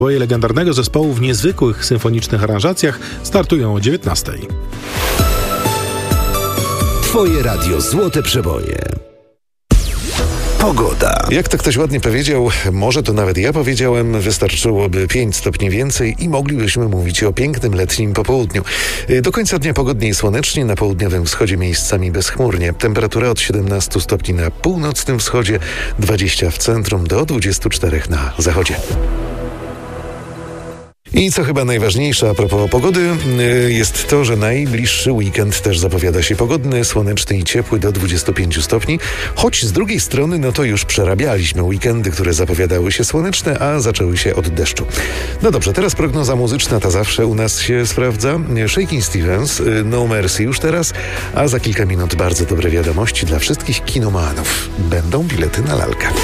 Przeboje legendarnego zespołu w niezwykłych symfonicznych aranżacjach startują o 19:00. Twoje radio Złote Przeboje. Pogoda. Jak to ktoś ładnie powiedział, może to nawet ja powiedziałem, wystarczyłoby 5 stopni więcej i moglibyśmy mówić o pięknym letnim popołudniu. Do końca dnia pogodnie i słonecznie, na południowym wschodzie miejscami bezchmurnie. Temperatura od 17 stopni na północnym wschodzie, 20 w centrum do 24 na zachodzie. I co chyba najważniejsze a propos pogody, jest to, że najbliższy weekend też zapowiada się pogodny, słoneczny i ciepły do 25 stopni, choć z drugiej strony no to już przerabialiśmy weekendy, które zapowiadały się słoneczne, a zaczęły się od deszczu. No dobrze, teraz prognoza muzyczna, ta zawsze u nas się sprawdza. Shakin' Stevens, No Mercy już teraz, a za kilka minut bardzo dobre wiadomości dla wszystkich kinomanów. Będą bilety na lalkę.